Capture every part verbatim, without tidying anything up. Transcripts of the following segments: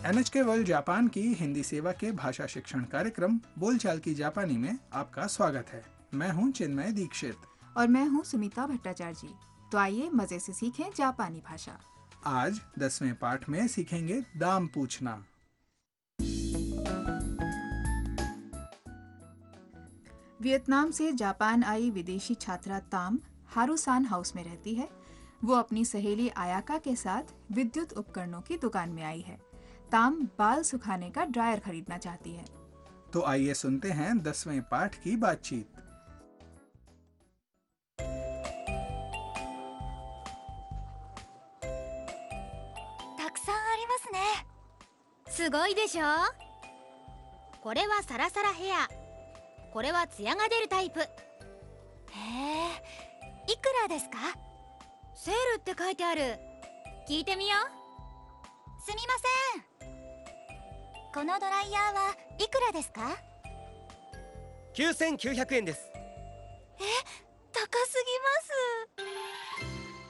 N H के world Japan की हिंदी सेवा के भाषा शिक्षण कार्यक्रम बोलचाल की जापानी में आपका स्वागत है। मैं हूं चिन्मय दीक्षित और मैं हूं सुमिता भट्टाचार्य जी। तो आइए मजे से सीखें जापानी भाषा। आज दसवें पाठ में सीखेंगे दाम पूछना। वियतनाम से जापान आई विदेशी छात्रा ताम हारूसान हाउस में रहती है। वो अपनी सहेली आयाका के साथ विद्युत उपकरणों की दुकान में आई है। ताम बाल सुखाने का ड्रायर खरीदना चाहती है। तो आइए सुनते हैं दसवें पाठ की बातचीत। たくさんありますね。すごいでしょ。これはサラサラヘア、これはツヤが出るタイプ。へえ、いくらですか？セールって書いてある。聞いてみよう。すみません。このドライヤーはいくらですか？ きゅうせんきゅうひゃくえんです。 え、高すぎます。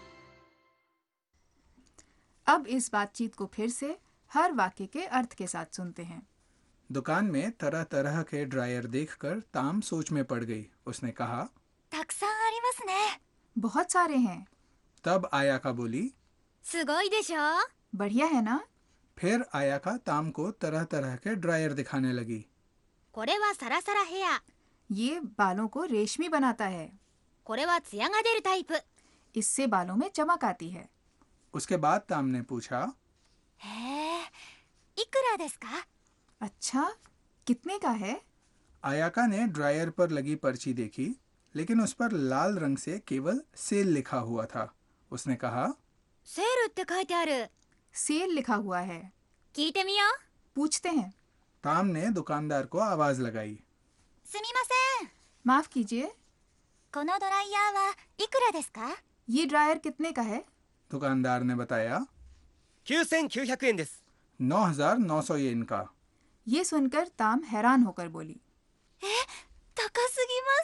अब इस बातचीत को फिर से हर वाक्य के अर्थ के साथ सुनते हैं। दुकान में तरह तरह के ड्रायर देखकर ताम सोच में पड़ गई। उसने कहा, たくさんありますね。 बहुत सारे हैं। तब आयाका बोली, すごいでしょ。 बढ़िया है ना। फिर आयाका ताम को तरह तरह के ड्रायर दिखाने लगी। これはサラサラヘア、 ये बालों को रेशमी बनाता है। これはツヤが出るタイプ。 इससे बालों में चमक आती है। उसके बाद ताम ने पूछा, へえ、いくらですか？ अच्छा, कितने का है? आयाका ने ड्रायर पर लगी पर्ची देखी, लेकिन उस पर लाल रंग से केवल सेल लिखा हुआ था। उसने कहा, セールって書いてある。 सेल लिखा हुआ है। 聞いてみよう。 पूछते हैं। ताम ने दुकानदार को आवाज लगाई। すみません。 माफ कीजिए, このドライヤーはいくらですか？ ये ड्रायर कितने का है? दुकानदार ने बताया, きゅうせんきゅうひゃくえんです。 नौ हजार नौ सौ येन का। ये सुनकर ताम हैरान होकर बोली, 高すぎます。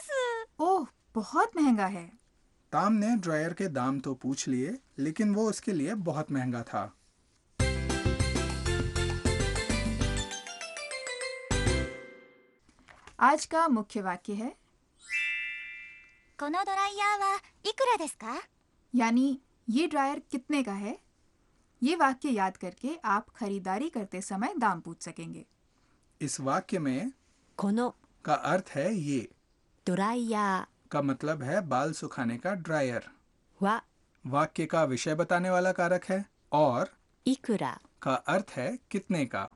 ओह, बहुत महंगा है। ताम ने ड्रायर के दाम तो पूछ लिए, लेकिन वो उसके लिए बहुत महंगा था। आज का मुख्य वाक्य है このドライヤーはいくらですか？ यानी ये ड्रायर कितने का है। ये वाक्य याद करके आप खरीदारी करते समय दाम पूछ सकेंगे। इस वाक्य में この का अर्थ है ये, ドライヤ का मतलब है बाल सुखाने का ड्रायर। ーは वाक्य का विषय बताने वाला कारक है और いくら का अर्थ है कितने का।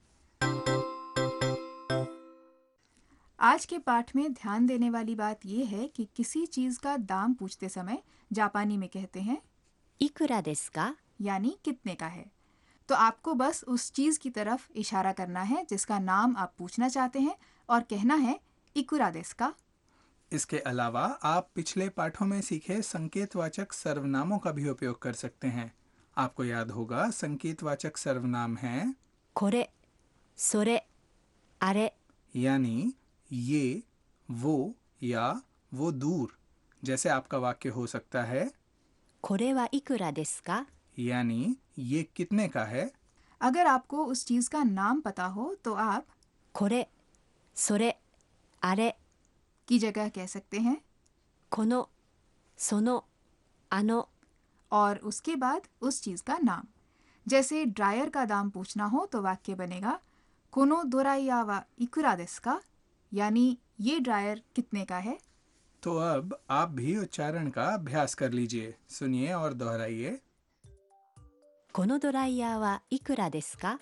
आज के पाठ में ध्यान देने वाली बात यह है कि किसी चीज का दाम पूछते समय जापानी में कहते हैं いくらですか यानी कितने का है। तो आपको बस उस चीज की तरफ इशारा करना है जिसका नाम आप पूछना चाहते हैं और कहना है इकुरा देसु का। इसके अलावा आप पिछले पाठों में सीखे संकेतवाचक सर्वनामों का भी उपयोग कर सकते हैं। आपको याद होगा संकेतवाचक सर्वनाम हैं これ、それ、あれ、 यानी ये, वो या वो दूर। जैसे आपका वाक्य हो सकता है これはいくらですか यानी ये कितने का है। अगर आपको उस चीज का नाम पता हो तो आप これ、それ、あれ、 की जगह कह सकते हैं この、その、あの、 और उसके बाद उस चीज का नाम। जैसे ड्रायर का दाम पूछना हो तो वाक्य बनेगा कोनो दोराइया वा इकुरा देसु का, यानी ये ड्रायर कितने का है। तो अब आप भी उच्चारण का अभ्यास कर लीजिए। सुनिए और दोहराइए। このドライヤーはいくらですか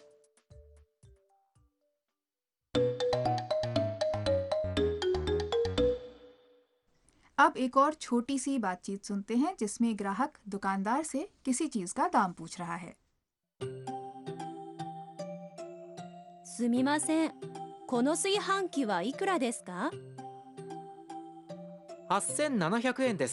अब एक और छोटी सी बातचीत सुनते हैं जिसमें ग्राहक दुकानदार से किसी चीज का दाम पूछ रहा है। すみません。この炊飯器はいくらですかはっせんななひゃくえんです。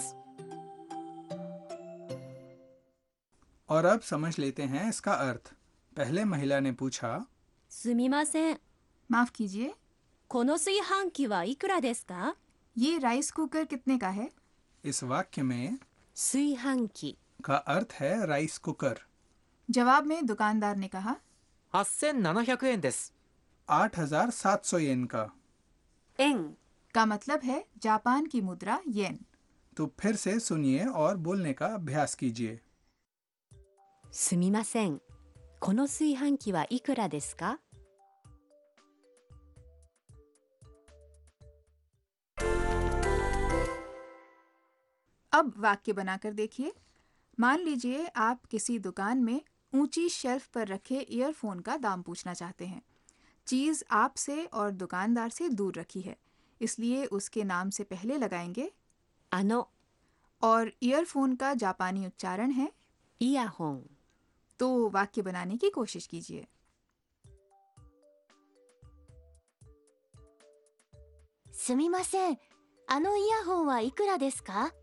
और अब समझ लेते हैं इसका अर्थ। पहले महिला ने पूछा, すみません。 माफ कीजिए, この炊飯器はいくらですか ये राइस कुकर कितने का है। इस वाक्य में 炊飯器 का अर्थ है राइस कुकर। जवाब में दुकानदार ने कहा, はっせんななひゃくえんです。 आठ हजार सात सौ येन का। 円 का मतलब है जापान की मुद्रा येन। तो फिर से सुनिए और बोलने का अभ्यास कीजिए। すみません。この炊飯器はいくらですか？ अब वाक्य बनाकर देखिए। मान लीजिए आप किसी दुकान में ऊंची शेल्फ पर रखे ईयरफोन का दाम पूछना चाहते हैं। चीज़ आपसे और दुकानदार से दूर रखी है, इसलिए उसके नाम से पहले लगाएंगे あの और ईयरफोन का जापानी उच्चारण है। イヤホン तो वाक्य बनाने की कोशिश कीजिए। すみません、あのイヤホンはいくらですか？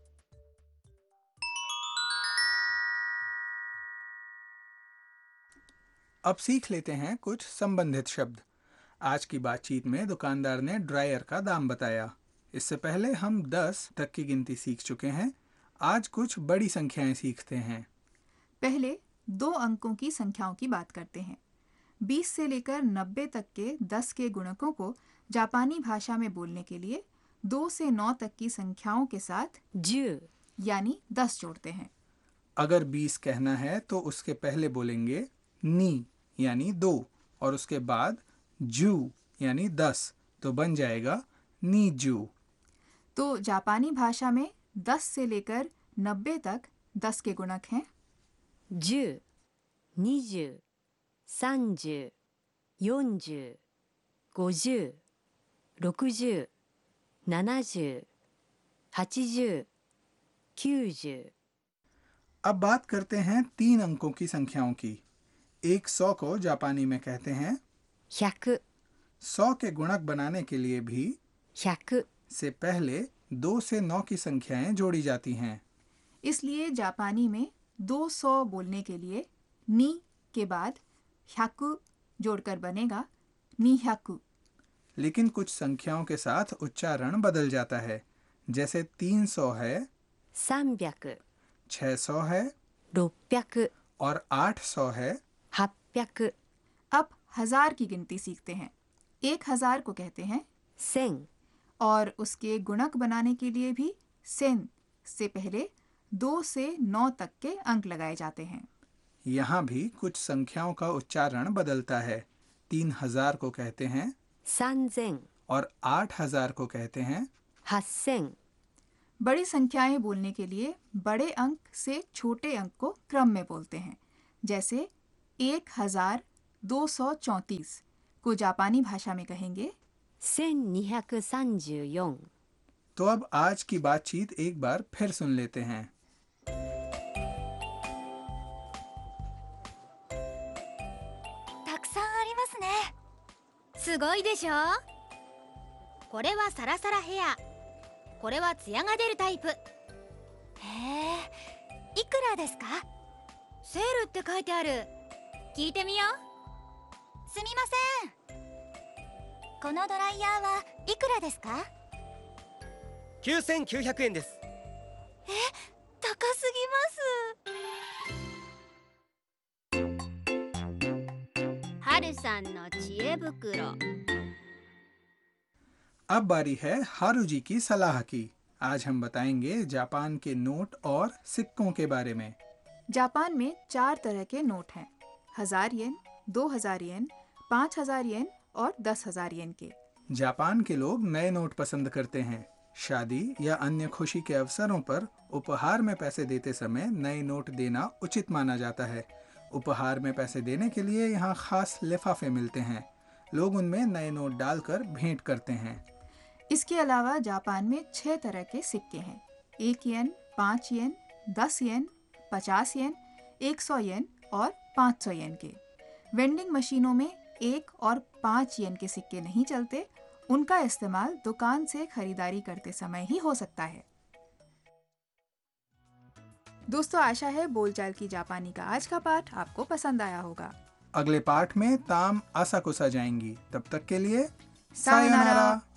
अब सीख लेते हैं कुछ संबंधित शब्द। आज की बातचीत में दुकानदार ने ड्रायर का दाम बताया। इससे पहले हम दस तक की गिनती सीख चुके हैं। आज कुछ बड़ी संख्याएं सीखते हैं। पहले दो अंकों की संख्याओं की बात करते हैं। बीस से लेकर नब्बे तक के दस के गुणकों को जापानी भाषा में बोलने के लिए दो से नौ तक की संख्याओं के साथ じゅう यानी दस जोड़ते हैं। अगर बीस कहना है तो उसके पहले बोलेंगे नी यानी दो और उसके बाद जू यानी दस, तो बन जाएगा नी जू। तो जापानी भाषा में दस से लेकर नब्बे तक दस के गुणक हैं じゅう、にじゅう、さんじゅう、よんじゅう、ごじゅう、ろくじゅう、ななじゅう、はちじゅう、きゅうじゅう。 अब बात करते हैं तीन अंकों की संख्याओं की। एक सौ को जापानी में कहते हैं ひゃく、 सौ के गुणक बनाने के लिए भी ひゃく、 से पहले दो से नौ की संख्याएं जोड़ी जाती हैं। इसलिए जापानी में दो सौ बोलने के लिए नी के बाद ह्याकु जोड़कर बनेगा नी ह्याकु। लेकिन कुछ संख्याओं के साथ उच्चारण बदल जाता है। जैसे तीन सौ है, さんびゃく、 छह सौ है ろっぴゃく、 और आठ सौ है। はっぴゃく、 अब हजार की गिनती सीखते हैं। एक हजार को कहते हैं せん、 और उसके गुणक बनाने के लिए भी सेन से पहले दो से नौ तक के अंक लगाए जाते हैं। यहाँ भी कुछ संख्याओं का उच्चारण बदलता है। तीन हजार को कहते हैं さんぜん、 और आठ हजार को कहते हैं। はっせん、 बड़ी संख्याएं बोलने के लिए बड़े अंक से छोटे अंक को क्रम में बोलते हैं। जैसे एक हजार दो सौ चौंतीस को जापानी भाषा में कहेंगे せんにひゃくさんじゅうよん。 तो अब आज की बातचीत एक बार फिर सुन लेते हैं। たくさんありますね。すごいでしょ。これはサラサラヘア、これはツヤが出るタイプ。へえ、いくらですか？セールって書いてある。聞いてみよう。すみません、このドライヤーはいくらですか？ きゅうせんきゅうひゃくえんです。 高すぎます。はるさんの知恵袋。 अब बारी है हारू जी की सलाह की। आज हम बताएंगे जापान के नोट और सिक्कों के बारे में। जापान में चार तरह के नोट हैं। हजार येन, दो हजार येन, पाँच हजार येन और दस हजार येन के। जापान के लोग नए नोट पसंद करते हैं। शादी या अन्य खुशी के अवसरों पर उपहार में पैसे देते समय नए नोट देना उचित माना जाता है। उपहार में पैसे देने के लिए यहाँ खास लिफाफे मिलते हैं। लोग उनमें नए नोट डालकर भेंट करते हैं। इसके अलावा जापान में छह तरह के सिक्के हैं। एक येन, पाँच येन, दस येन, पचास येन, एक सौ येन और पाँच सौ येन के। वेंडिंग मशीनों में एक और पाँच येन के सिक्के नहीं चलते। उनका इस्तेमाल दुकान से खरीदारी करते समय ही हो सकता है। दोस्तों, आशा है बोलचाल की जापानी का आज का पाठ आपको पसंद आया होगा। अगले पाठ में ताम आसाकुसा जाएंगी। तब तक के लिए सायोनारा।